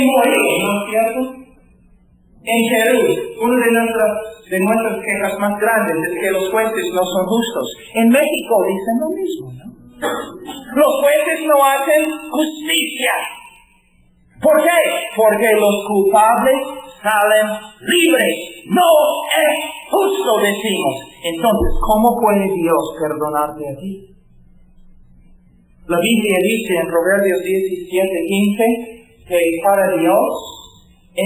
morir, ¿no es cierto? En Perú, una de nuestras quejas más grandes es que los jueces no son justos. En México dicen lo mismo, ¿no? Los jueces no hacen justicia. ¿Por qué? Porque los culpables salen libres. No es justo, decimos. Entonces, ¿cómo puede Dios perdonarte a ti? La Biblia dice en Proverbios 17:15 que para Dios